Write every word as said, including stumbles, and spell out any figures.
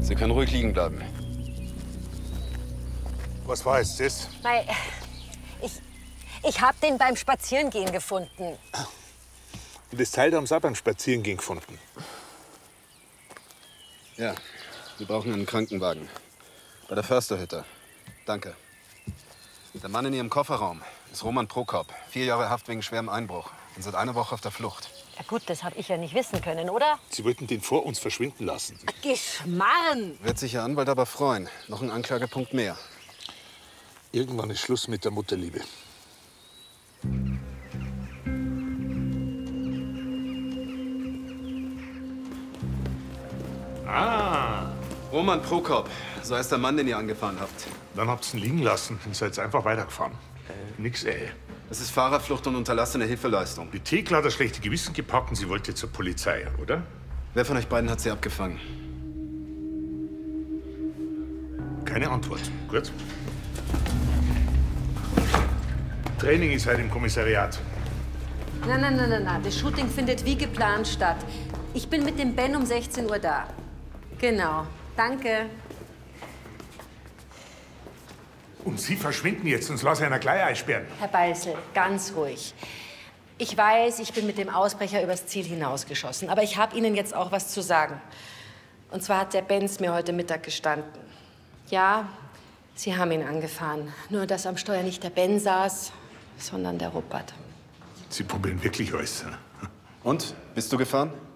Sie können ruhig liegen bleiben. Was war jetzt das? Mei, ich, ich hab den beim Spazierengehen gefunden. Und das Teil haben sie auch beim Spazierengehen gefunden. Ja, wir brauchen einen Krankenwagen. Bei der Försterhütte. Danke. Der Mann in Ihrem Kofferraum ist Roman Prokop. Vier Jahre Haft wegen schwerem Einbruch. Und seit einer Woche auf der Flucht. Ja gut, das hab ich ja nicht wissen können, oder? Sie wollten den vor uns verschwinden lassen. Geschmarren! Wird sich Ihr Anwalt aber freuen. Noch ein Anklagepunkt mehr. Irgendwann ist Schluss mit der Mutterliebe. Ah, Roman Prokop. So heißt der Mann, den ihr angefahren habt. dann habt ihr ihn liegen lassen und seid einfach weitergefahren. Äh. Nix, ey. Das ist Fahrerflucht und unterlassene Hilfeleistung. Die Thekla hat das schlechte Gewissen gepackt und sie wollte zur Polizei, oder? Wer von euch beiden hat sie abgefangen? Keine Antwort. Gut. Training ist heute im Kommissariat. Nein, nein, nein, nein, nein. Das Shooting findet wie geplant statt. Ich bin mit dem Ben um sechzehn Uhr da. Genau. Danke. Und Sie verschwinden jetzt, sonst lasse ich einer gleich einsperren. Herr Beißel, ganz ruhig. Ich weiß, ich bin mit dem Ausbrecher übers Ziel hinausgeschossen. Aber ich habe Ihnen jetzt auch was zu sagen. Und zwar hat der Benz mir heute Mittag gestanden. Ja, Sie haben ihn angefahren. Nur, dass am Steuer nicht der Ben saß, sondern der Ruppert. Sie probieren wirklich alles. Und? Bist du gefahren?